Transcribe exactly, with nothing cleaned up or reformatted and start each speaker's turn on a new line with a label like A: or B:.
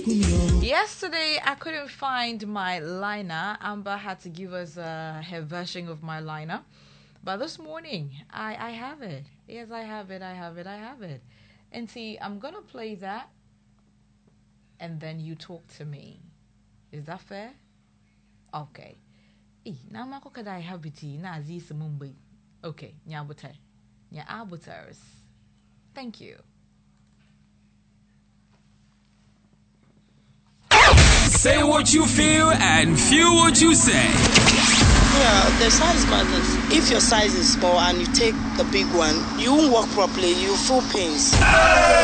A: Yesterday, I couldn't find my liner. Amber had to give us uh, her version of my liner. But this morning, I, I have it. Yes, I have it, I have it, I have it. And see, I'm going to play that, and then you talk to me. Is that fair? Okay. Now, Marco, could I have it? Now, this Mumbai. Okay, Nyabuter. Nyabuters. Thank you.
B: Say what you feel and feel what you say.
C: Yeah, the size matters. If your size is small and you take the big one, you won't walk properly, you feel pains.